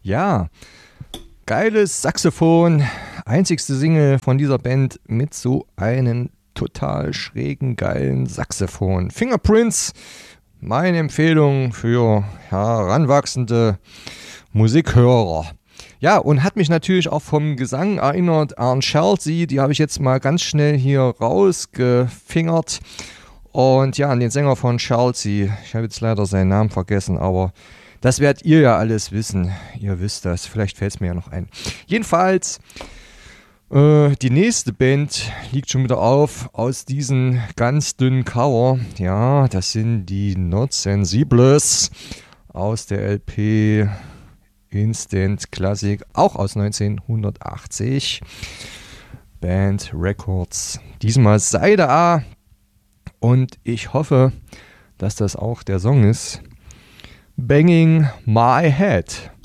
Ja, geiles Saxophon, einzigste Single von dieser Band mit so einem total schrägen, geilen Saxophon. Fingerprints, meine Empfehlung für heranwachsende Musikhörer. Ja, und hat mich natürlich auch vom Gesang erinnert an Chelsea, die habe ich jetzt mal ganz schnell hier rausgefingert. Und ja, an den Sänger von Chelsea, ich habe jetzt leider seinen Namen vergessen, aber das werdet ihr ja alles wissen. Ihr wisst das, vielleicht fällt es mir ja noch ein. Jedenfalls, die nächste Band liegt schon wieder auf aus diesem ganz dünnen Cover. Ja, das sind die Not Sensibles aus der LP Instant Classic, auch aus 1980. Band Records. Diesmal Seite A. Und ich hoffe, dass das auch der Song ist. Banging My Head.